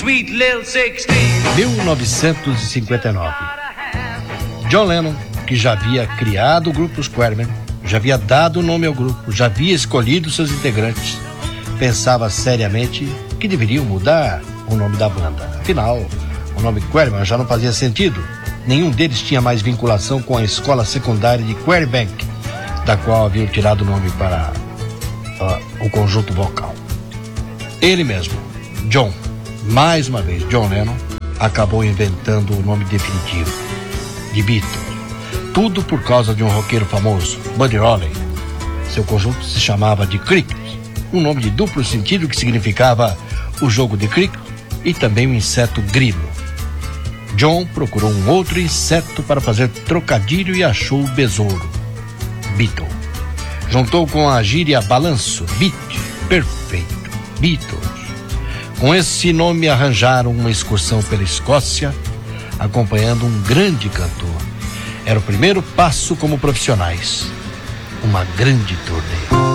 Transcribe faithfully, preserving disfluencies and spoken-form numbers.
sweet little sixteen. mil novecentos e cinquenta e nove. John Lennon, que já havia criado o grupo Quarrymen, já havia dado o nome ao grupo, já havia escolhido seus integrantes, pensava seriamente que deveriam mudar o nome da banda. Afinal, o nome Quarrymen já não fazia sentido. Nenhum deles tinha mais vinculação com a escola secundária de Quarrybank, da qual haviam tirado o nome para uh, o conjunto vocal. Ele mesmo, John, mais uma vez John Lennon, acabou inventando o nome definitivo de Beatles. Tudo por causa de um roqueiro famoso, Buddy Holly. Seu conjunto se chamava de Cricket, um nome de duplo sentido que significava o jogo de cricket e também o inseto grilo. John procurou um outro inseto para fazer trocadilho e achou o besouro, Beetle. Juntou com a gíria balanço, beat, perfeito, Beatles. Com esse nome arranjaram uma excursão pela Escócia, acompanhando um grande cantor. Era o primeiro passo como profissionais. Uma grande turnê.